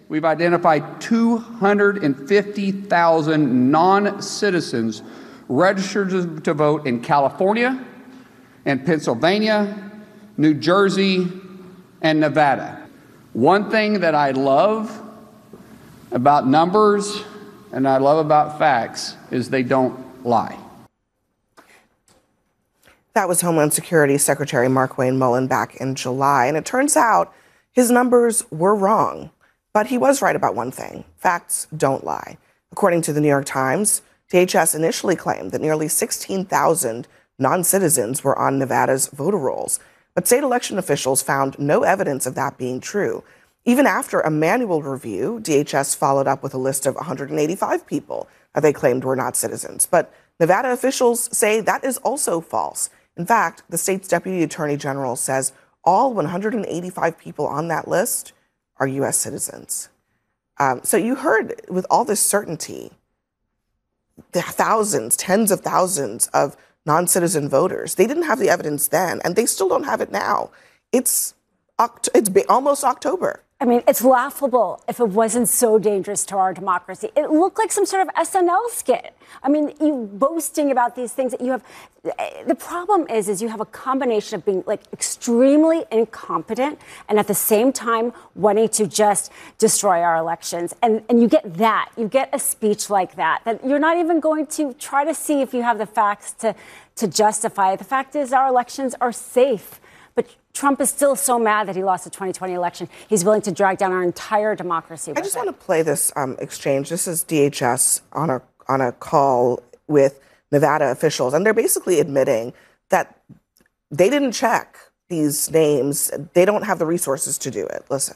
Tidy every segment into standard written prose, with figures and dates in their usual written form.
we've identified 250,000 non-citizens registered to vote in California and Pennsylvania, New Jersey, and Nevada. One thing that I love about numbers and I love about facts is they don't lie. That was Homeland Security Secretary Markwayne Mullin back in July. And it turns out his numbers were wrong. But he was right about one thing. Facts don't lie. According to the New York Times, DHS initially claimed that nearly 16,000 non-citizens were on Nevada's voter rolls. But state election officials found no evidence of that being true. Even after a manual review, DHS followed up with a list of 185 people that they claimed were not citizens. But Nevada officials say that is also false. In fact, the state's deputy attorney general says all 185 people on that list are U.S. citizens. So you heard with all this certainty, the thousands, tens of thousands of non-citizen voters. They didn't have the evidence then, and they still don't have it now. It's almost October. I mean, it's laughable if it wasn't so dangerous to our democracy. It looked like some sort of SNL skit. I mean, you boasting about these things that you have. The problem is you have a combination of being like extremely incompetent and at the same time wanting to just destroy our elections. And you get that. You get a speech like that you're not even going to try to see if you have the facts to justify it. The fact is our elections are safe. But Trump is still so mad that he lost the 2020 election. He's willing to drag down our entire democracy. I just want to play this exchange. This is DHS on a call with Nevada officials, and they're basically admitting that they didn't check these names. They don't have the resources to do it. Listen.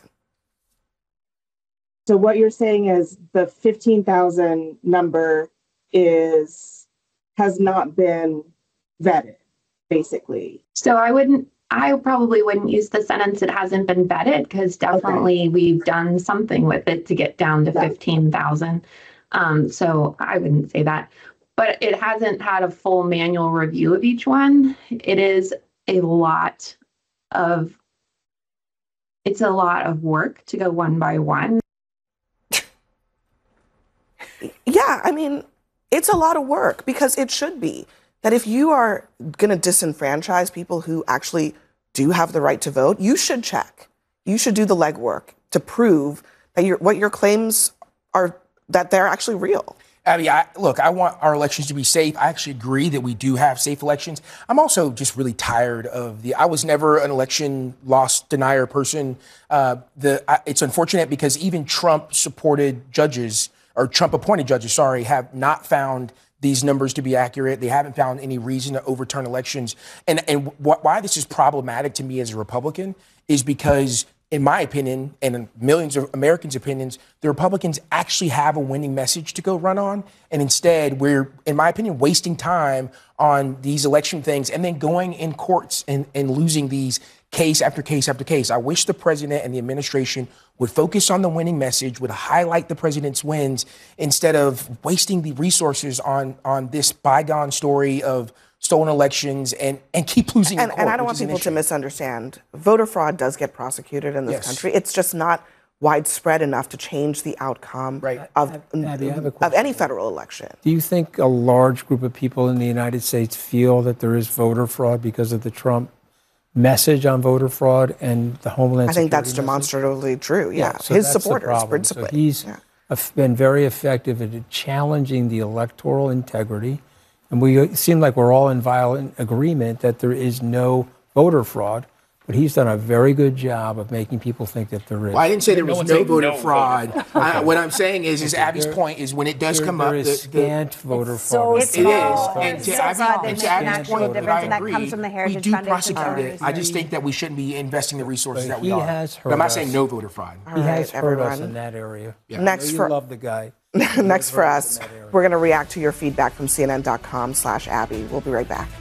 So what you're saying is the 15,000 number has not been vetted, basically. So I probably wouldn't use the sentence, it hasn't been vetted, because definitely we've done something with it to get down to 15,000. So I wouldn't say that. But it hasn't had a full manual review of each one. It's a lot of work to go one by one. Yeah, I mean, it's a lot of work because it should be. That if you are going to disenfranchise people who actually do have the right to vote, you should check. You should do the legwork to prove that what your claims are, that they're actually real. Abby, I want our elections to be safe. I actually agree that we do have safe elections. I'm also just really tired of I was never an election loss denier person. It's unfortunate because even Trump-appointed judges, have not found these numbers to be accurate. They haven't found any reason to overturn elections. And why this is problematic to me as a Republican is because, in my opinion, and in millions of Americans' opinions, the Republicans actually have a winning message to go run on. And instead, we're, in my opinion, wasting time on these election things and then going in courts and losing these case after case after case. I wish the president and the administration would focus on the winning message, would highlight the president's wins instead of wasting the resources on this bygone story of stolen elections and keep losing in court. And I don't want people to misunderstand. Voter fraud does get prosecuted in this country. It's just not widespread enough to change the outcome of any federal election. Do you think a large group of people in the United States feel that there is voter fraud because of the Trump message on voter fraud and the Homeland Security I think that's message? demonstratively true, yeah. So his that's supporters, principally. So he's been very effective at challenging the electoral integrity. And we seem like we're all in violent agreement that there is no voter fraud. But he's done a very good job of making people think that there is. Well, I didn't say there was no voter fraud. What I'm saying is Abby's point is when it does come up, there is scant voter fraud. It is. And to Abby's point, I agree. We do prosecute it. I just think that we shouldn't be investing the resources that we are. But I'm not saying no voter fraud. He has hurt us in that area. Next you love the guy. Next for us, we're going to react to your feedback from CNN.com/Abby. We'll be right back.